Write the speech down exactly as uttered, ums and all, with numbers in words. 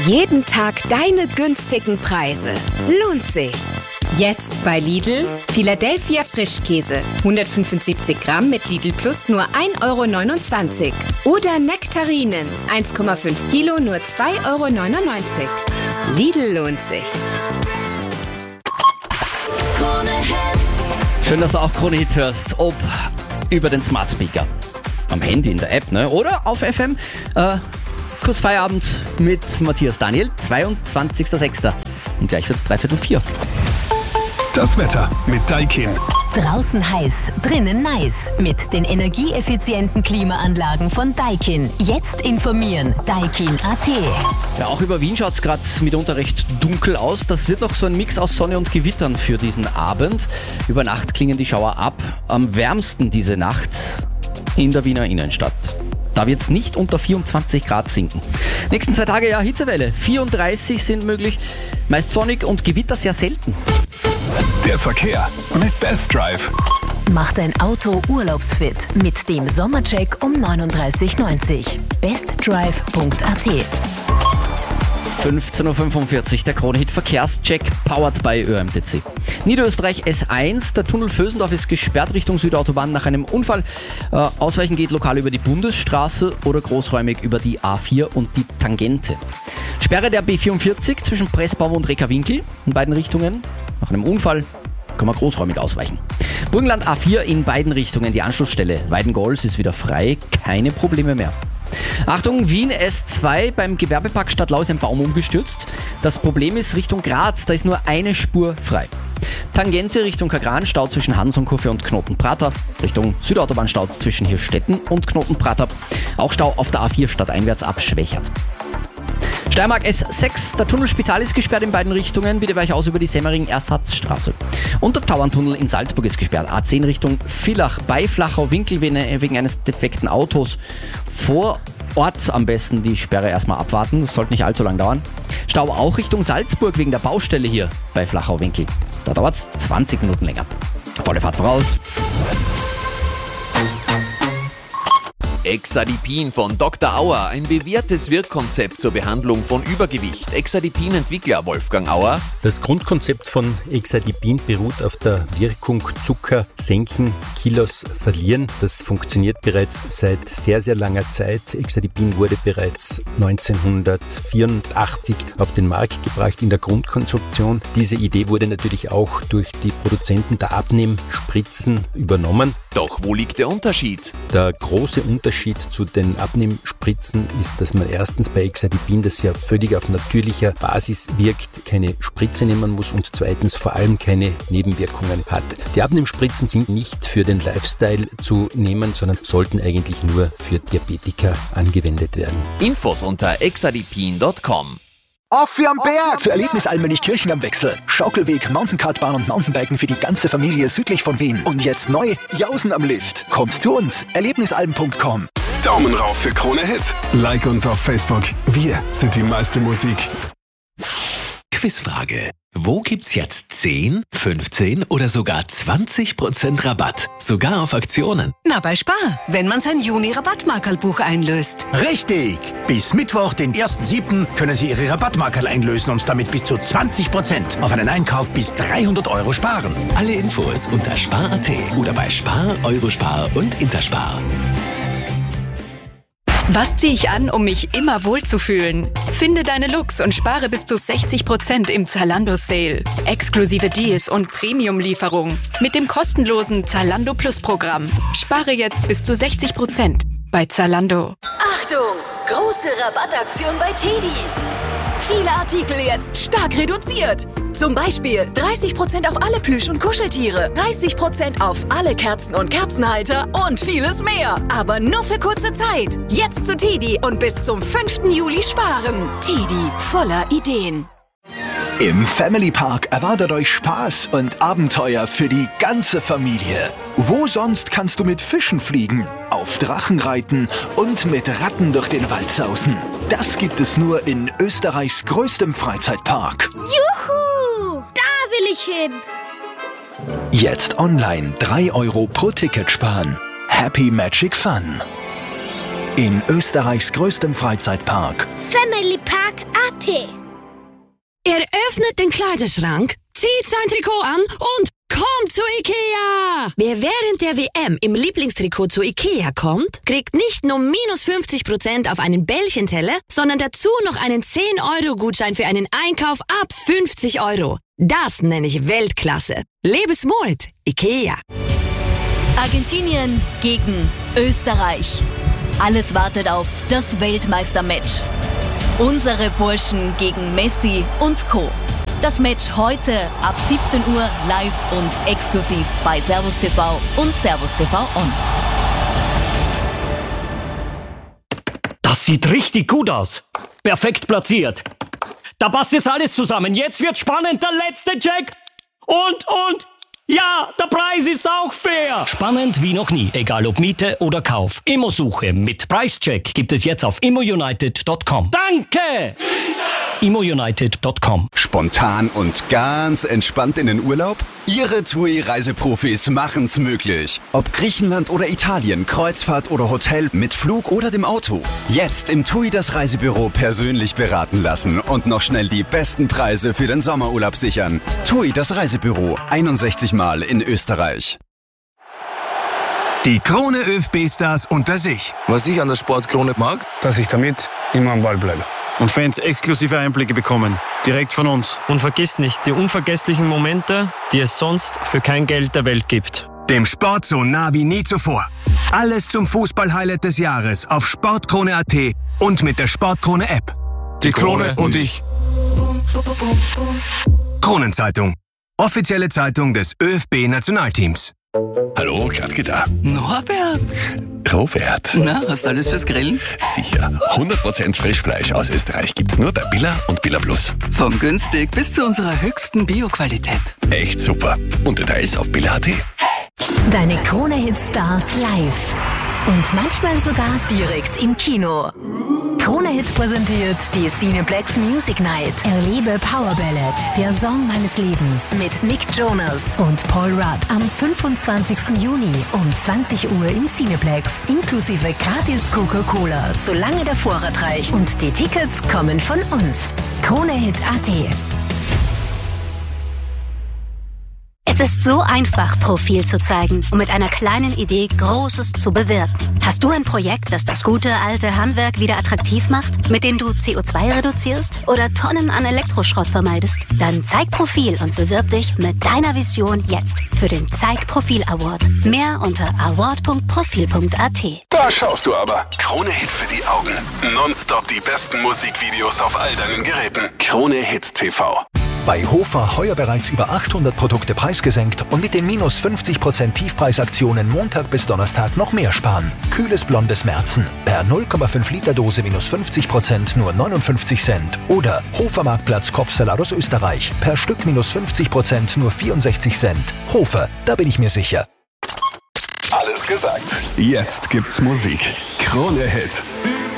Jeden Tag deine günstigen Preise. Lohnt sich. Jetzt bei Lidl Philadelphia Frischkäse. hundertfünfundsiebzig Gramm mit Lidl Plus nur ein Euro neunundzwanzig. Oder Nektarinen. eins Komma fünf Kilo nur zwei Euro neunundneunzig. Lidl lohnt sich. Schön, dass du auch Krone Hit hörst. Ob über den Smart Speaker, am Handy, in der App, ne? Oder auf F M. Äh, Kuss Feierabend mit Matthias Daniel, zweiundzwanzigster sechster Und gleich wird's dreiviertel vier. Das Wetter mit Daikin. Draußen heiß, drinnen nice. Mit den energieeffizienten Klimaanlagen von Daikin. Jetzt informieren. Daikin Punkt a t. Ja, auch über Wien schaut es gerade mitunter recht dunkel aus. Das wird noch so ein Mix aus Sonne und Gewittern für diesen Abend. Über Nacht klingen die Schauer ab. Am wärmsten diese Nacht in der Wiener Innenstadt. Da wird es nicht unter vierundzwanzig Grad sinken. Nächsten zwei Tage, ja, Hitzewelle. vierunddreißig sind möglich. Meist sonnig und Gewitter sehr selten. Der Verkehr mit Best Drive. Mach dein Auto urlaubsfit mit dem Sommercheck um neununddreißig neunzig. bestdrive Punkt a t. fünfzehn Uhr fünfundvierzig, der Krone-Hit Verkehrscheck, powered by Ö M T C. Niederösterreich S eins, der Tunnel Vösendorf ist gesperrt Richtung Südautobahn nach einem Unfall. Äh, ausweichen geht lokal über die Bundesstraße oder großräumig über die A vier und die Tangente. Sperre der B vierundvierzig zwischen Pressbaum und Reka-Winkel in beiden Richtungen. Nach einem Unfall kann man großräumig ausweichen. Burgenland A vier in beiden Richtungen, die Anschlussstelle Weidengols ist wieder frei, keine Probleme mehr. Achtung, Wien S zwei, beim Gewerbepark Stadtlau ist ein Baum umgestürzt. Das Problem ist Richtung Graz, da ist nur eine Spur frei. Tangente Richtung Kagran, Stau zwischen Hansonkurve und Knotenprater. Richtung Südautobahn Stau zwischen Hirstetten und Knotenprater. Auch Stau auf der A vier stadteinwärts abschwächert. Steiermark S sechs, der Tunnelspital ist gesperrt in beiden Richtungen, bitte weich aus über die Semmering-Ersatzstraße. Und der Tauerntunnel in Salzburg ist gesperrt, A zehn Richtung Villach bei Flachau-Winkel wegen eines defekten Autos. Vor Ort am besten die Sperre erstmal abwarten, das sollte nicht allzu lang dauern. Stau auch Richtung Salzburg wegen der Baustelle hier bei Flachau-Winkel. Da dauert es zwanzig Minuten länger. Volle Fahrt voraus. Exadipin von Doktor Auer, ein bewährtes Wirkkonzept zur Behandlung von Übergewicht. Exadipin-Entwickler Wolfgang Auer. Das Grundkonzept von Exadipin beruht auf der Wirkung Zucker senken, Kilos verlieren. Das funktioniert bereits seit sehr, sehr langer Zeit. Exadipin wurde bereits neunzehnhundertvierundachtzig auf den Markt gebracht in der Grundkonzeption. Diese Idee wurde natürlich auch durch die Produzenten der Abnehmspritzen übernommen. Doch wo liegt der Unterschied? Der große Unterschied zu den Abnehmspritzen ist, dass man erstens bei Exadipin, das ja völlig auf natürlicher Basis wirkt, keine Spritze nehmen muss und zweitens vor allem keine Nebenwirkungen hat. Die Abnehmspritzen sind nicht für den Lifestyle zu nehmen, sondern sollten eigentlich nur für Diabetiker angewendet werden. Infos unter exadipin Punkt com. Auf wie am Berg! Zur Erlebnis Allmönchkirchen am Wechsel. Schaukelweg, Mountainkartbahn und Mountainbiken für die ganze Familie südlich von Wien. Und jetzt neu, Jausen am Lift. Kommt zu uns, erlebnisalben Punkt com. Daumen rauf für Krone Hit. Like uns auf Facebook. Wir sind die meiste Musik. Quizfrage. Wo gibt's jetzt zehn, fünfzehn oder sogar zwanzig Prozent Rabatt? Sogar auf Aktionen. Na, bei Spar, wenn man sein Juni-Rabattmarkerlbuch einlöst. Richtig! Bis Mittwoch, den ersten siebten können Sie Ihre Rabattmarkerl einlösen und damit bis zu zwanzig Prozent auf einen Einkauf bis dreihundert Euro sparen. Alle Infos unter spar Punkt a t oder bei Spar, Eurospar und Interspar. Was ziehe ich an, um mich immer wohlzufühlen? Finde deine Looks und spare bis zu sechzig Prozent im Zalando-Sale. Exklusive Deals und Premium-Lieferung. Mit dem kostenlosen Zalando Plus-Programm. Spare jetzt bis zu sechzig Prozent bei Zalando. Achtung! Große Rabattaktion bei Teddy. Viele Artikel jetzt stark reduziert. Zum Beispiel dreißig Prozent auf alle Plüsch- und Kuscheltiere, dreißig Prozent auf alle Kerzen und Kerzenhalter und vieles mehr. Aber nur für kurze Zeit. Jetzt zu Teddy und bis zum fünften Juli sparen. Teddy, voller Ideen. Im Family Park erwartet euch Spaß und Abenteuer für die ganze Familie. Wo sonst kannst du mit Fischen fliegen, auf Drachen reiten und mit Ratten durch den Wald sausen? Das gibt es nur in Österreichs größtem Freizeitpark. Juhu! Da will ich hin! Jetzt online drei Euro pro Ticket sparen. Happy Magic Fun. In Österreichs größtem Freizeitpark. Family Park A T. Er öffnet den Kleiderschrank, zieht sein Trikot an und kommt zu Ikea! Wer während der W M im Lieblingstrikot zu Ikea kommt, kriegt nicht nur minus fünfzig Prozent auf einen Bällchenteller, sondern dazu noch einen zehn Euro Gutschein für einen Einkauf ab fünfzig Euro. Das nenne ich Weltklasse. Lebe smart, Ikea. Argentinien gegen Österreich. Alles wartet auf das Weltmeistermatch. Unsere Burschen gegen Messi und Co. Das Match heute ab siebzehn Uhr live und exklusiv bei Servus T V und Servus T V On. Das sieht richtig gut aus. Perfekt platziert. Da passt jetzt alles zusammen. Jetzt wird spannend, der letzte Check. Und, und, ja, der Preis ist auch fair. Spannend wie noch nie, egal ob Miete oder Kauf. Immosuche mit Preischeck gibt es jetzt auf immounited punkt com. Danke! immounited punkt com. Spontan und ganz entspannt in den Urlaub? Ihre T U I-Reiseprofis machen's möglich. Ob Griechenland oder Italien, Kreuzfahrt oder Hotel, mit Flug oder dem Auto. Jetzt im T U I das Reisebüro persönlich beraten lassen und noch schnell die besten Preise für den Sommerurlaub sichern. T U I das Reisebüro, einundsechzig Mal in Österreich. Die Krone ÖFB-Stars unter sich. Was ich an der Sportkrone mag, dass ich damit immer am Ball bleibe. Und Fans exklusive Einblicke bekommen, direkt von uns. Und vergiss nicht, die unvergesslichen Momente, die es sonst für kein Geld der Welt gibt. Dem Sport so nah wie nie zuvor. Alles zum Fußball-Highlight des Jahres auf sportkrone punkt at und mit der Sportkrone-App. Die Krone und ich. Kronenzeitung. Offizielle Zeitung des ÖFB-Nationalteams. Hallo, Gladke da. Norbert. Robert. Na, hast du alles fürs Grillen? Sicher. hundert Prozent Frischfleisch aus Österreich gibt's nur bei Billa und Billa Plus. Vom günstig bis zu unserer höchsten Bio-Qualität. Echt super. Und Details auf billa punkt at. Deine Krone-Hit-Stars live. Und manchmal sogar direkt im Kino. Krone-Hit präsentiert die Cineplex Music Night. Erlebe Power Ballad, der Song meines Lebens mit Nick Jonas und Paul Rudd am fünfundzwanzigsten Juni um zwanzig Uhr im Cineplex. Inklusive gratis Coca-Cola, solange der Vorrat reicht. Und die Tickets kommen von uns. Krone-Hit punkt at. Es ist so einfach, Profil zu zeigen und mit einer kleinen Idee Großes zu bewirken. Hast du ein Projekt, das das gute alte Handwerk wieder attraktiv macht, mit dem du C O zwei reduzierst oder Tonnen an Elektroschrott vermeidest? Dann zeig Profil und bewirb dich mit deiner Vision jetzt für den Zeig Profil Award. Mehr unter award punkt profil punkt at. Da schaust du aber. Krone-Hit für die Augen. Nonstop die besten Musikvideos auf all deinen Geräten. Krone-Hit T V. Bei Hofer heuer bereits über achthundert Produkte preisgesenkt und mit den minus fünfzig Prozent Tiefpreisaktionen Montag bis Donnerstag noch mehr sparen. Kühles blondes Märzen. Per null Komma fünf Liter Dose minus fünfzig Prozent nur neunundfünfzig Cent. Oder Hofer Marktplatz Kopfsalat aus Österreich. Per Stück minus fünfzig Prozent nur vierundsechzig Cent. Hofer, da bin ich mir sicher. Alles gesagt. Jetzt gibt's Musik. Krone-Hit.